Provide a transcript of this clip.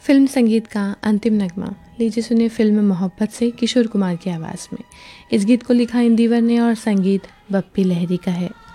Film संगीत का अंतिम नगमा। लीजिए सुनिए फिल्म मोहब्बत से किशोर कुमार की आवाज़ में। इस गीत को लिखा इंदिवर ने और संगीत बप्पी लहरी का है।